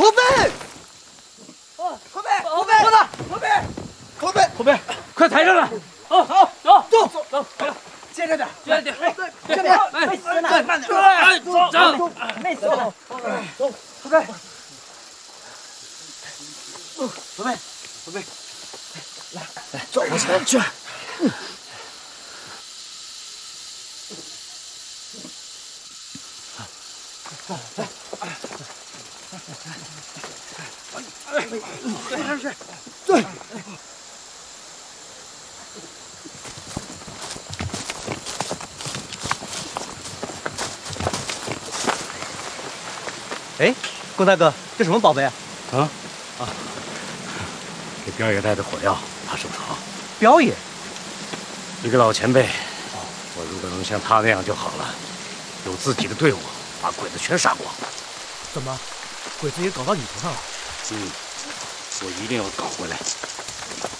驼背， 驼背， 驼背，驼背，驼背， 驼背，快抬上来！好，好，走，走，走， 接着点， 接着点， 这边， 哎， 对，慢点， 哎，走，走， 没事，走，驼背，驼背，驼背，来，走，往前去。对。 哎，龚大哥，这什么宝贝啊？ 啊，给彪爷带的火药，他收藏。 彪爷， 一个老前辈，我如果能像他那样就好了，有自己的队伍，把鬼子全杀光。 怎么，鬼子也搞到你头上了？ 我一定要搞回来。